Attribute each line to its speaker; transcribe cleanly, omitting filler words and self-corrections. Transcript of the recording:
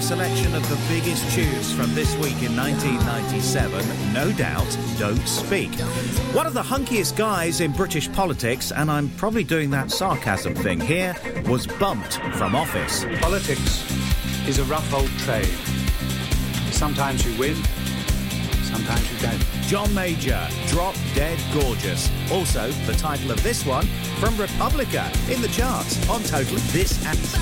Speaker 1: selection of the biggest tunes from this week in 1997, no doubt, Don't Speak. One of the hunkiest guys in British politics, and I'm probably doing that sarcasm thing here, was bumped from office.
Speaker 2: Politics is a rough old trade. Sometimes you win, sometimes you don't.
Speaker 1: John Major, Drop Dead Gorgeous. Also, the title of this one, from Republica, in the charts on Total. This